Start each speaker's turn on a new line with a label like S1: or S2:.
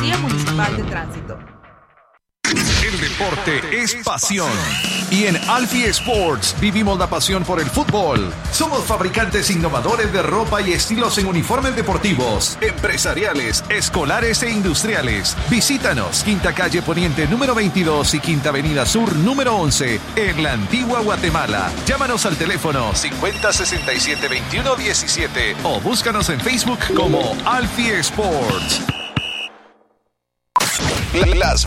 S1: Policía Municipal de Tránsito.
S2: El deporte es pasión. Y en Alfie Sports vivimos la pasión por el fútbol. Somos fabricantes innovadores de ropa y estilos en uniformes deportivos, empresariales, escolares e industriales. Visítanos, Quinta Calle Poniente número 22 y Quinta Avenida Sur número 11, en la Antigua Guatemala. Llámanos al teléfono 5067-2117 o búscanos en Facebook como Alfie Sports. Las